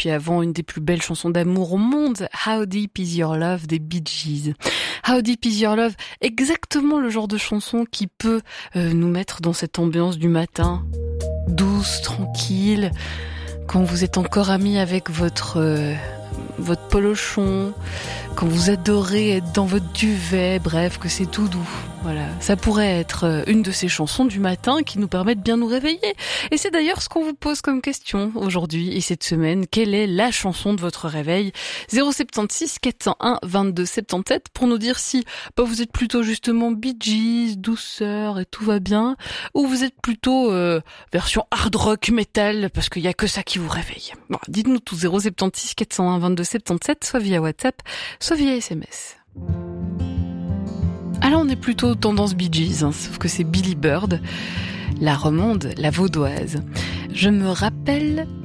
puis avant, une des plus belles chansons d'amour au monde, How Deep Is Your Love des Bee Gees. How Deep Is Your Love, exactement le genre de chanson qui peut nous mettre dans cette ambiance du matin, douce, tranquille, quand vous êtes encore amis avec votre polochon, quand vous adorez être dans votre duvet, bref, que c'est tout doux. Voilà, ça pourrait être une de ces chansons du matin qui nous permettent de bien nous réveiller. Et c'est d'ailleurs ce qu'on vous pose comme question aujourd'hui et cette semaine. Quelle est la chanson de votre réveil ? 076 401 22 77 pour nous dire si vous êtes plutôt justement Bee Gees, douceur et tout va bien, ou vous êtes plutôt version hard rock metal parce qu'il y a que ça qui vous réveille. Bon, dites-nous tout 076 401 22 77, soit via WhatsApp, soit via SMS. Alors on est plutôt tendance Bee Gees, sauf que c'est Billy Bird, la romande, la vaudoise. Je me rappelle